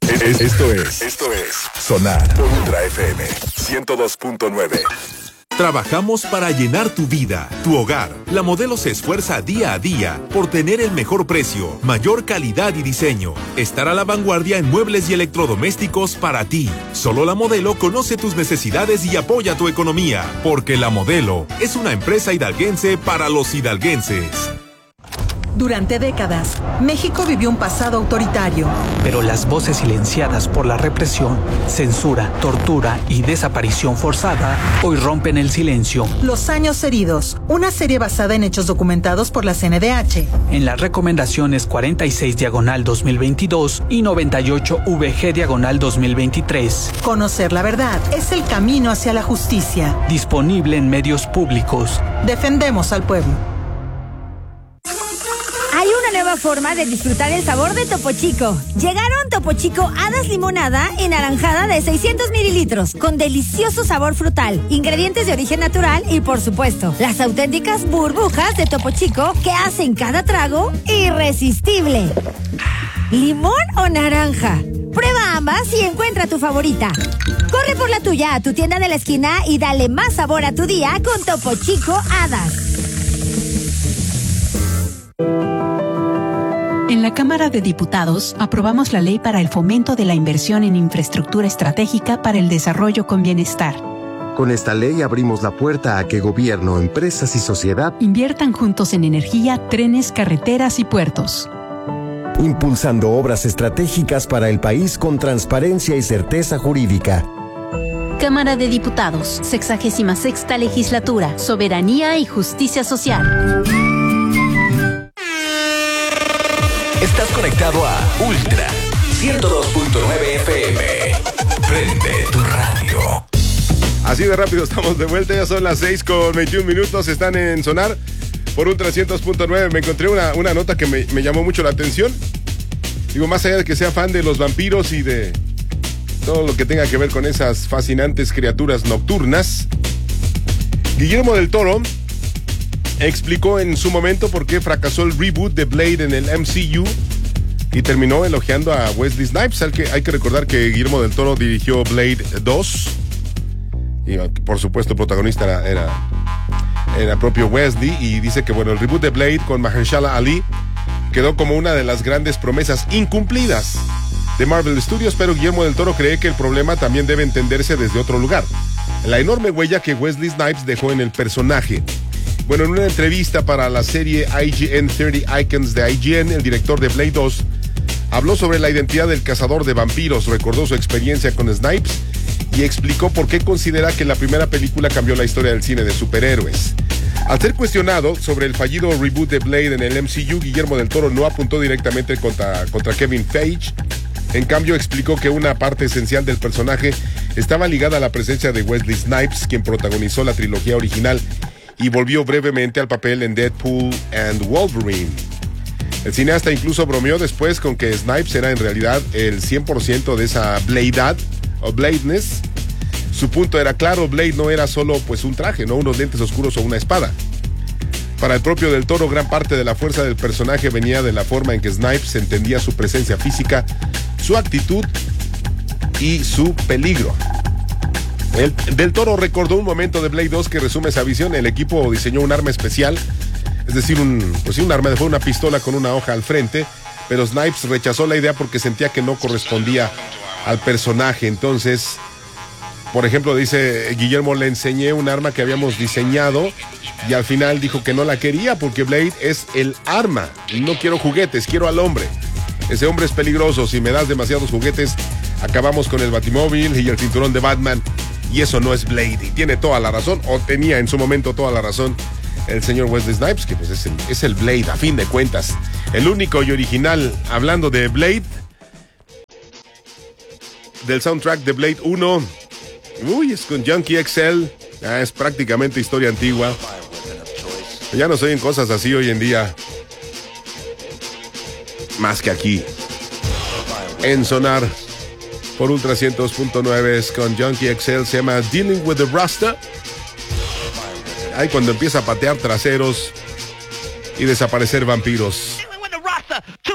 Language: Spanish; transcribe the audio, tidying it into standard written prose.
Esto es Sonar por Ultra FM 102.9. Trabajamos para llenar tu vida, tu hogar. La Modelo se esfuerza día a día por tener el mejor precio, mayor calidad y diseño. Estar a la vanguardia en muebles y electrodomésticos para ti. Solo La Modelo conoce tus necesidades y apoya tu economía. Porque La Modelo es una empresa hidalguense para los hidalguenses. Durante décadas, México vivió un pasado autoritario. Pero las voces silenciadas por la represión, censura, tortura y desaparición forzada hoy rompen el silencio. Los años heridos, una serie basada en hechos documentados por la CNDH. En las recomendaciones 46/2022 y 98/VG/2023. Conocer la verdad es el camino hacia la justicia. Disponible en medios públicos. Defendemos al pueblo. Hay una nueva forma de disfrutar el sabor de Topo Chico. Llegaron Topo Chico Hadas Limonada y Naranjada de 600 mililitros, con delicioso sabor frutal, ingredientes de origen natural y, por supuesto, las auténticas burbujas de Topo Chico que hacen cada trago irresistible. ¿Limón o naranja? Prueba ambas y encuentra tu favorita. Corre por la tuya a tu tienda de la esquina y dale más sabor a tu día con Topo Chico Hadas. En la Cámara de Diputados aprobamos la Ley para el Fomento de la Inversión en Infraestructura Estratégica para el Desarrollo con Bienestar. Con esta ley abrimos la puerta a que gobierno, empresas y sociedad inviertan juntos en energía, trenes, carreteras y puertos. Impulsando obras estratégicas para el país con transparencia y certeza jurídica. Cámara de Diputados, 66ª Legislatura, Soberanía y Justicia Social. Estás conectado a Ultra 102.9 FM. Prende tu radio. Así de rápido estamos de vuelta. Ya son las 6:21. Están en Sonar por Ultra 100.9. Me encontré una nota que me llamó mucho la atención. Digo, más allá de que sea fan de los vampiros y de todo lo que tenga que ver con esas fascinantes criaturas nocturnas, Guillermo del Toro explicó en su momento por qué fracasó el reboot de Blade en el MCU y terminó elogiando a Wesley Snipes. Hay que recordar que Guillermo del Toro dirigió Blade 2 y por supuesto el protagonista era propio Wesley, y dice que bueno, el reboot de Blade con Mahershala Ali quedó como una de las grandes promesas incumplidas de Marvel Studios, pero Guillermo del Toro cree que el problema también debe entenderse desde otro lugar: la enorme huella que Wesley Snipes dejó en el personaje. Bueno, en una entrevista para la serie IGN 30 Icons de IGN, el director de Blade 2 habló sobre la identidad del cazador de vampiros, recordó su experiencia con Snipes y explicó por qué considera que la primera película cambió la historia del cine de superhéroes. Al ser cuestionado sobre el fallido reboot de Blade en el MCU, Guillermo del Toro no apuntó directamente contra Kevin Feige. En cambio, explicó que una parte esencial del personaje estaba ligada a la presencia de Wesley Snipes, quien protagonizó la trilogía original y volvió brevemente al papel en Deadpool and Wolverine. El cineasta incluso bromeó después con que Snipes era en realidad el 100% de esa Bladead o Bladeness. Su punto era claro: Blade no era solo pues un traje, no unos lentes oscuros o una espada. Para el propio del Toro, gran parte de la fuerza del personaje venía de la forma en que Snipes entendía su presencia física, su actitud y su peligro. Del Toro recordó un momento de Blade 2 que resume esa visión. El equipo diseñó un arma especial, es decir, un arma, fue una pistola con una hoja al frente, pero Snipes rechazó la idea porque sentía que no correspondía al personaje. Entonces, por ejemplo, dice Guillermo, le enseñé un arma que habíamos diseñado y al final dijo que no la quería porque Blade es el arma. No quiero juguetes, quiero al hombre. Ese hombre es peligroso. Si me das demasiados juguetes, acabamos con el Batimóvil y el cinturón de Batman. Y eso no es Blade. Y tiene toda la razón, o tenía en su momento toda la razón, el señor Wesley Snipes, que pues es el Blade, a fin de cuentas. El único y original, hablando de Blade, del soundtrack de Blade 1. Es con Junkie XL. Es prácticamente historia antigua. Ya no se oyen cosas así hoy en día. Más que aquí. En Sonar. Por Ultra 100.9 con Junkie XL, se llama Dealing with the Rasta. Ahí cuando empieza a patear traseros y desaparecer vampiros.